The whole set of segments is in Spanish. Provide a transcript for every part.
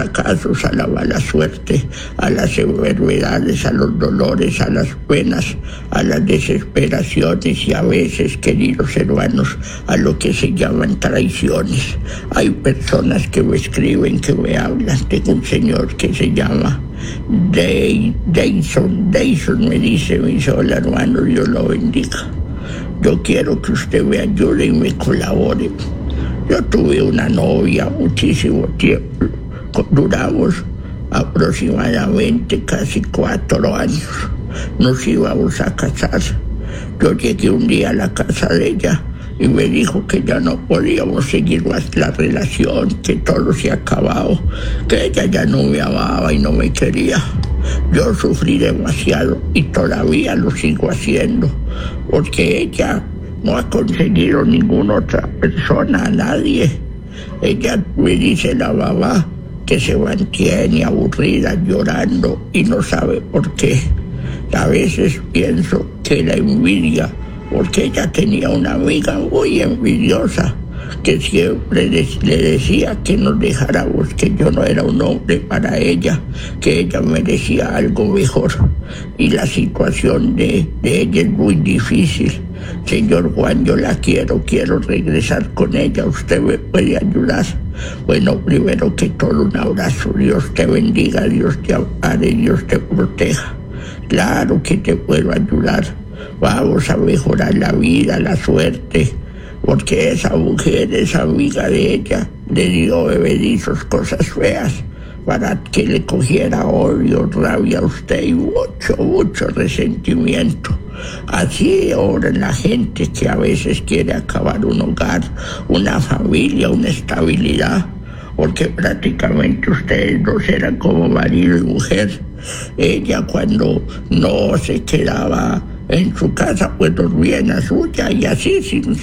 fracasos, a la mala suerte, a las enfermedades, a los dolores, a las penas, a las desesperaciones y a veces, queridos hermanos, a lo que se llaman traiciones. Hay personas que me escriben, que me hablan. Tengo un señor que se llama Dayson me dice: hola hermano, Dios lo bendiga. Yo quiero que usted me ayude y me colabore. Yo tuve una novia muchísimo tiempo. Duramos aproximadamente casi 4 años. Nos íbamos a casar. Yo llegué un día a la casa de ella y me dijo que ya no podíamos seguir más la relación, que todo se ha acabado, que ella ya no me amaba y no me quería. Yo sufrí demasiado y todavía lo sigo haciendo, porque ella no ha conseguido ninguna otra persona, a nadie. Ella me dice, la mamá, que se mantiene aburrida llorando y no sabe por qué. A veces pienso que la envidia, porque ella tenía una amiga muy envidiosa que siempre le decía que nos dejáramos, que yo no era un hombre para ella, que ella merecía algo mejor. Y la situación de ella es muy difícil. Señor Juan, yo la quiero regresar con ella. ¿Usted me puede ayudar? Bueno, primero que todo, un abrazo. Dios te bendiga, Dios te ampare, Dios te proteja. Claro que te puedo ayudar. Vamos a mejorar la vida, la suerte, porque esa mujer, esa amiga de ella, le dio bebedizos, cosas feas, para que le cogiera odio, rabia a usted y mucho resentimiento. Así obran la gente que a veces quiere acabar un hogar, una familia, una estabilidad, porque prácticamente ustedes dos eran como marido y mujer. Ella, cuando no se quedaba en su casa, pues dormía en la suya, y así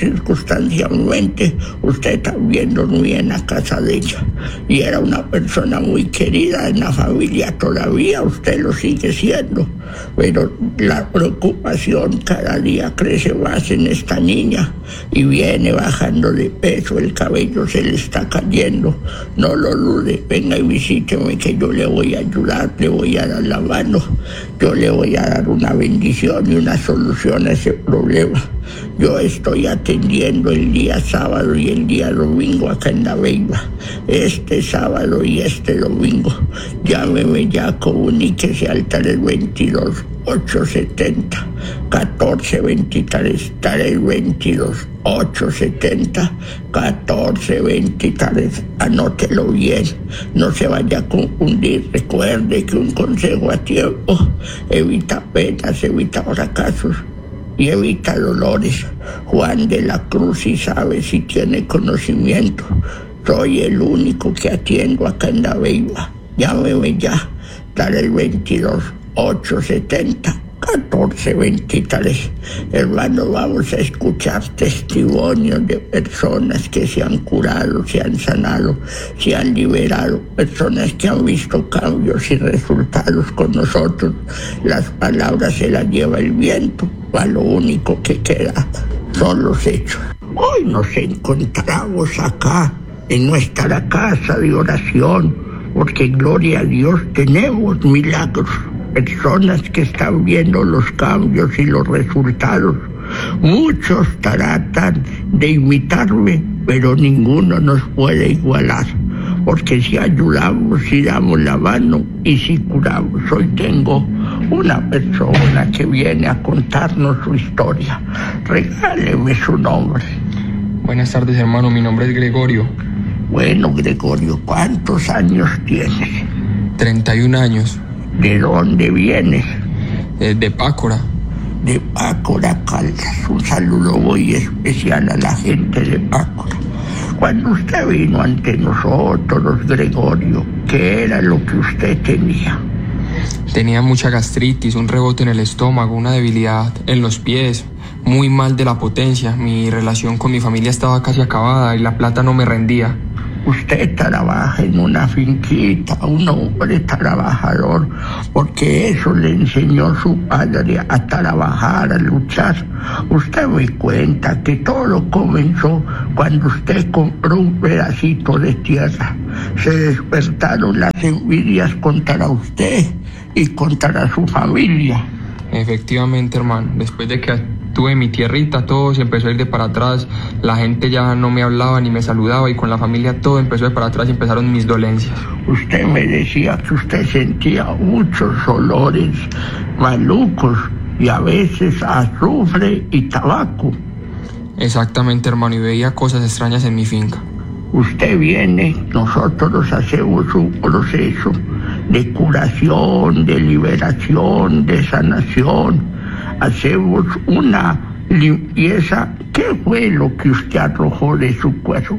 circunstancialmente usted también dormía en la casa de ella, y era una persona muy querida en la familia. Todavía usted lo sigue siendo, pero la preocupación cada día crece más en esta niña y viene bajando de peso, el cabello se le está cayendo. No lo dude, venga y visíteme, que yo le voy a ayudar, le voy a dar la mano, yo le voy a dar una bendición y una solución a ese problema. Yo estoy atendiendo el día sábado y el día domingo acá en La Beiba. Este sábado y este domingo. Llámeme ya, comuníquese al 322 870 1423, 322 870 1423. Anótelo bien, no se vaya a confundir. Recuerde que un consejo a tiempo evita penas, evita fracasos y evita dolores. Juan de la Cruz sí sabe, si tiene conocimiento. Soy el único que atiendo acá en La Beiba. Llámeme ya, dale el 22 870 1423. Hermanos, vamos a escuchar testimonios de personas que se han curado, se han sanado, se han liberado, personas que han visto cambios y resultados con nosotros. Las palabras se las lleva el viento, a lo único que queda son los hechos. Hoy nos encontramos acá en nuestra casa de oración, porque gloria a Dios tenemos milagros. Personas que están viendo los cambios y los resultados. Muchos tratan de imitarme, pero ninguno nos puede igualar, porque si ayudamos, si damos la mano y si curamos. Hoy tengo una persona que viene a contarnos su historia. Regáleme su nombre. Buenas tardes, hermano, mi nombre es Gregorio. Bueno, Gregorio, ¿cuántos años tienes? 31 años. ¿De dónde vienes? De Pácora. De Pácora, Caldas. Un saludo muy especial a la gente de Pácora. Cuando usted vino ante nosotros, Gregorio, ¿qué era lo que usted tenía? Tenía mucha gastritis, un rebote en el estómago, una debilidad en los pies, muy mal de la potencia. Mi relación con mi familia estaba casi acabada y la plata no me rendía. usted trabaja en una finquita, un hombre trabajador, porque eso le enseñó su padre a trabajar, a luchar. Usted me cuenta que todo comenzó cuando usted compró un pedacito de tierra. Se despertaron las envidias contra usted y contra su familia. Efectivamente, hermano, después de que tuve mi tierrita, todo se empezó a ir de para atrás, la gente ya no me hablaba ni me saludaba y con la familia todo empezó de para atrás y empezaron mis dolencias. Usted me decía que usted sentía muchos olores malucos y a veces azufre y tabaco. Exactamente, hermano, y veía cosas extrañas en mi finca. Usted viene, nosotros hacemos un proceso de curación, de liberación, de sanación. Hacemos una limpieza. ¿Qué fue lo que usted arrojó de su cuerpo?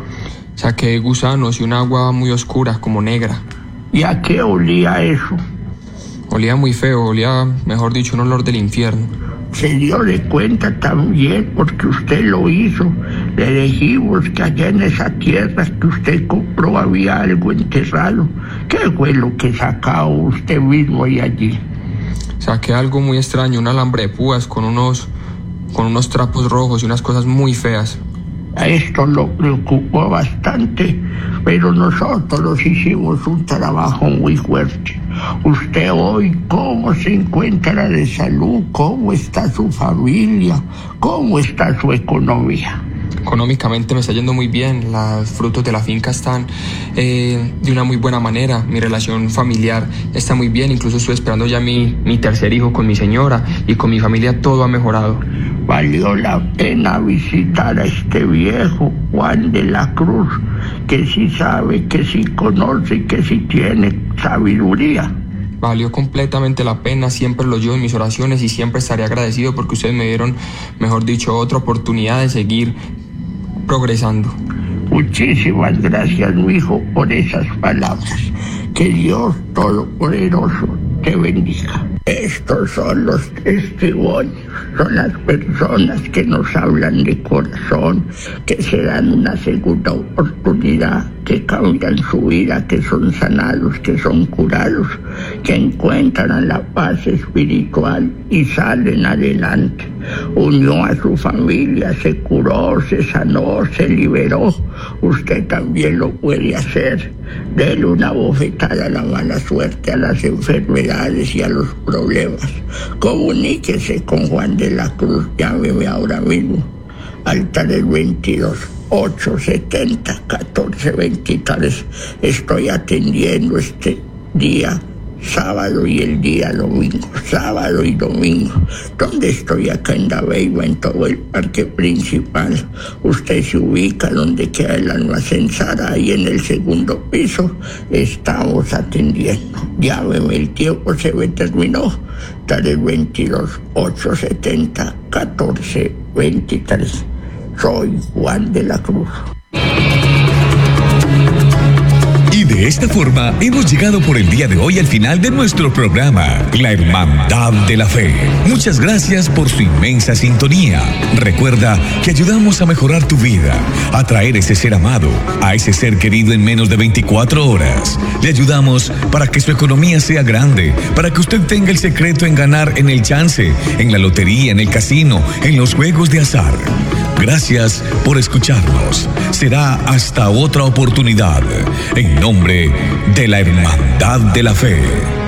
Saqué gusanos y un agua muy oscura, como negra. ¿Y a qué olía eso? Olía muy feo, olía, mejor dicho, un olor del infierno. Se dio de cuenta también, porque usted lo hizo. Le dijimos que allá en esa tierra que usted compró había algo enterrado. ¿Qué fue lo que sacó usted mismo ahí allí? Saqué algo muy extraño, un alambre de púas con unos trapos rojos y unas cosas muy feas. A esto lo preocupó bastante, pero nosotros hicimos un trabajo muy fuerte. Usted hoy, ¿cómo se encuentra de salud? ¿Cómo está su familia? ¿Cómo está su economía? Económicamente me está yendo muy bien, los frutos de la finca están de una muy buena manera, mi relación familiar está muy bien, incluso estoy esperando ya mi tercer hijo con mi señora y con mi familia todo ha mejorado. Valió la pena visitar a este viejo Juan de la Cruz, que sí sabe, que sí conoce, que sí tiene sabiduría. Valió completamente la pena, siempre lo llevo en mis oraciones y siempre estaré agradecido porque ustedes me dieron, mejor dicho, otra oportunidad de seguir progresando. Muchísimas gracias, mi hijo, por esas palabras. Que Dios Todopoderoso te bendiga. Estos son los testimonios, son las personas que nos hablan de corazón, que se dan una segunda oportunidad, que cambian su vida, que son sanados, que son curados, que encuentran la paz espiritual y salen adelante. Unió a su familia, se curó, se sanó, se liberó. Usted también lo puede hacer. Dele una bofetada a la mala suerte, a las enfermedades y a los problemas. Comuníquese con Juan de la Cruz, llámeme ahora mismo al 322-870-1423. Estoy atendiendo este día sábado y el día domingo, sábado y domingo. ¿Dónde estoy? Acá en Dabeiba, en todo el parque principal. Usted se ubica donde queda el almacén Sara, ahí en el segundo piso. Estamos atendiendo. Llámeme, el tiempo se me terminó. 322-870-1423. Soy Juan de la Cruz. Y de esta forma hemos llegado por el día de hoy al final de nuestro programa, La Hermandad de la Fe. Muchas gracias por su inmensa sintonía. Recuerda que ayudamos a mejorar tu vida, a traer ese ser amado, a ese ser querido en menos de 24 horas. Le ayudamos para que su economía sea grande, para que usted tenga el secreto en ganar en el chance, en la lotería, en el casino, en los juegos de azar. Gracias por escucharnos. Será hasta otra oportunidad. En nombre de la Hermandad de la Fe.